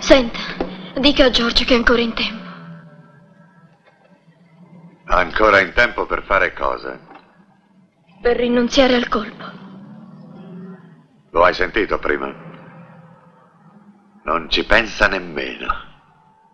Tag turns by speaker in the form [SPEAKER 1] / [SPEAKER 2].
[SPEAKER 1] Senta, dica a George che è ancora in tempo.
[SPEAKER 2] Ancora in tempo per fare cosa?
[SPEAKER 1] Per rinunziare al colpo.
[SPEAKER 2] Lo hai sentito prima? Non ci pensa nemmeno.